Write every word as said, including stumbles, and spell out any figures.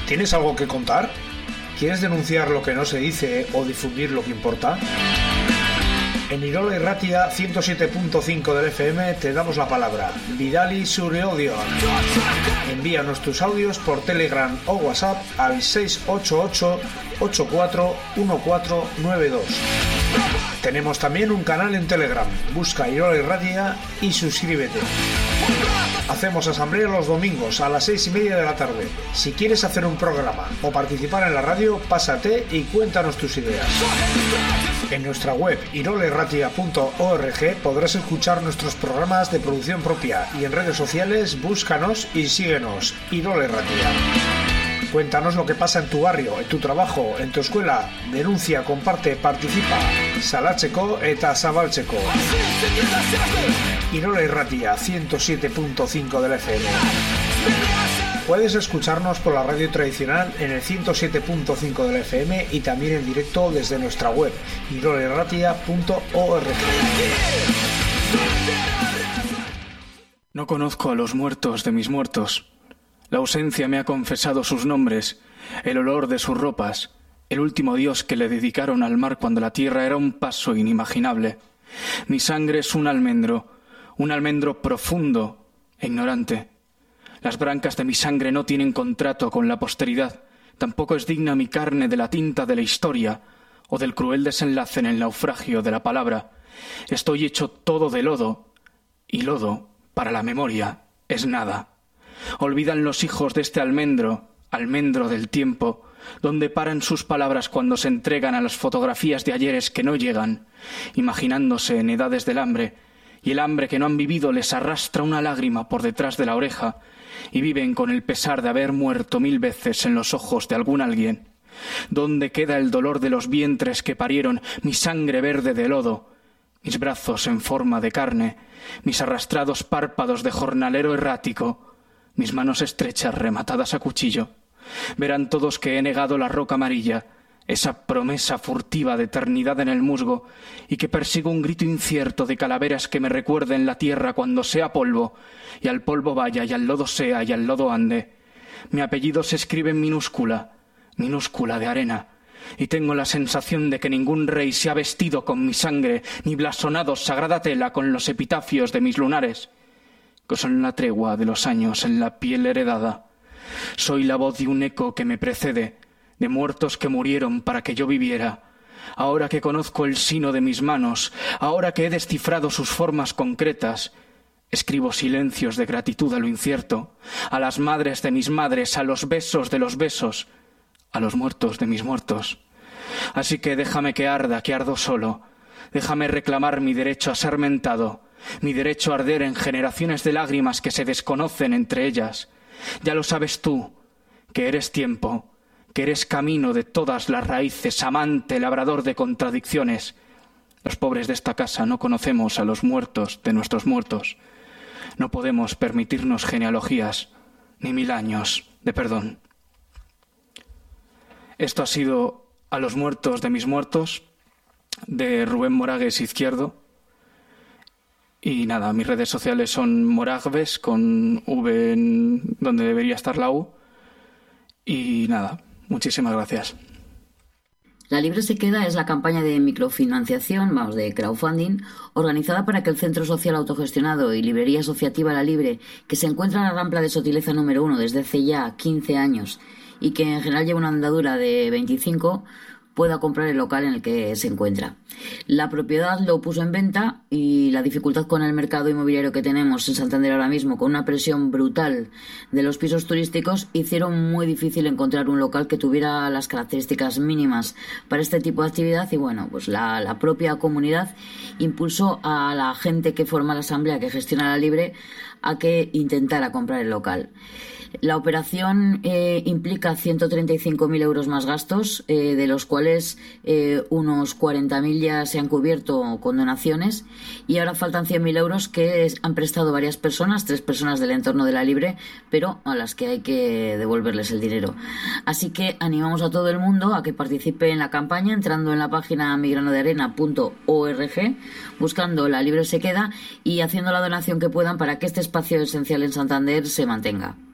¿Tienes algo que contar? ¿Quieres denunciar lo que no se dice o difundir lo que importa? En Irola Irratia ciento siete punto cinco del F M te damos la palabra. Vidali zure odio. Envíanos tus audios por Telegram o WhatsApp al seis ocho ocho, ocho cuatro uno cuatro nueve dos. Tenemos también un canal en Telegram. Busca Irola Irratia y suscríbete. Hacemos asamblea los domingos a las seis y media de la tarde. Si quieres hacer un programa o participar en la radio, pásate y cuéntanos tus ideas. En nuestra web irola irratia punto org podrás escuchar nuestros programas de producción propia y en redes sociales búscanos y síguenos. Irola Irratia. Cuéntanos lo que pasa en tu barrio, en tu trabajo, en tu escuela. Denuncia, comparte, participa. Salatzeko eta zabaltzeko. Irola Irratia ciento siete punto cinco del F M. Puedes escucharnos por la radio tradicional en el ciento siete punto cinco del F M y también en directo desde nuestra web irola irratia punto org. No conozco a los muertos de mis muertos. La ausencia me ha confesado sus nombres, el olor de sus ropas, el último adiós que le dedicaron al mar cuando la tierra era un paso inimaginable. Mi sangre es un almendro, un almendro profundo e ignorante. Las brancas de mi sangre no tienen contrato con la posteridad, tampoco es digna mi carne de la tinta de la historia o del cruel desenlace en el naufragio de la palabra. Estoy hecho todo de lodo, y lodo, para la memoria, es nada. Olvidan los hijos de este almendro, almendro del tiempo, donde paran sus palabras cuando se entregan a las fotografías de ayeres que no llegan, imaginándose en edades del hambre, y el hambre que no han vivido les arrastra una lágrima por detrás de la oreja, y viven con el pesar de haber muerto mil veces en los ojos de algún alguien. ¿Dónde queda el dolor de los vientres que parieron mi sangre verde de lodo, mis brazos en forma de carne, mis arrastrados párpados de jornalero errático, mis manos estrechas rematadas a cuchillo? Verán todos que he negado la roca amarilla, esa promesa furtiva de eternidad en el musgo, y que persigo un grito incierto de calaveras que me recuerden la tierra cuando sea polvo, y al polvo vaya, y al lodo sea, y al lodo ande. Mi apellido se escribe en minúscula, minúscula de arena, y tengo la sensación de que ningún rey se ha vestido con mi sangre, ni blasonado sagrada tela con los epitafios de mis lunares, que son la tregua de los años en la piel heredada. Soy la voz de un eco que me precede, de muertos que murieron para que yo viviera. Ahora que conozco el sino de mis manos, ahora que he descifrado sus formas concretas, escribo silencios de gratitud a lo incierto, a las madres de mis madres, a los besos de los besos, a los muertos de mis muertos. Así que déjame que arda, que ardo solo. Déjame reclamar mi derecho a ser mentado, mi derecho a arder en generaciones de lágrimas que se desconocen entre ellas. Ya lo sabes tú, que eres tiempo, que eres camino de todas las raíces, amante, labrador de contradicciones. Los pobres de esta casa no conocemos a los muertos de nuestros muertos. No podemos permitirnos genealogías, ni mil años de perdón. Esto ha sido A los muertos de mis muertos, de Rubén Moragues Izquierdo. Y nada, mis redes sociales son Moragues con V en donde debería estar la U. Y nada, muchísimas gracias. La Libre se queda es la campaña de microfinanciación, vamos, de crowdfunding, organizada para que el Centro Social Autogestionado y Librería Asociativa La Libre, que se encuentra en la Rampla de Sotileza número uno desde hace ya quince años y que en general lleva una andadura de veinticinco, pueda comprar el local en el que se encuentra. La propiedad lo puso en venta y la dificultad con el mercado inmobiliario que tenemos en Santander ahora mismo, con una presión brutal de los pisos turísticos, hicieron muy difícil encontrar un local que tuviera las características mínimas para este tipo de actividad y bueno, pues la, la propia comunidad impulsó a la gente que forma la asamblea que gestiona La Libre a que intentara comprar el local. La operación eh, implica ciento treinta y cinco mil euros más gastos, eh, de los cuales eh, unos cuarenta mil ya se han cubierto con donaciones y ahora faltan cien mil euros que es, han prestado varias personas, tres personas del entorno de La Libre, pero a las que hay que devolverles el dinero. Así que animamos a todo el mundo a que participe en la campaña entrando en la página mi grano de arena punto org, buscando La Libre se queda y haciendo la donación que puedan para que este espacio esencial en Santander se mantenga.